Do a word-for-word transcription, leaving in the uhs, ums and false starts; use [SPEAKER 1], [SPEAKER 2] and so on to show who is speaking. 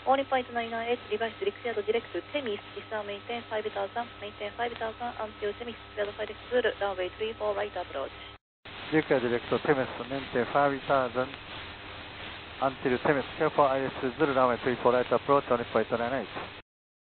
[SPEAKER 1] Only point nine nine eight, reverse Rixyard direct to Temis, Isar maintain five thousand, maintain five thousand until Temis, verify the full runway three four right approach.
[SPEAKER 2] Rixyard direct to Temis, maintain five thousand until Temis, careful I S Zulu runway three four right approach, only point nine eight.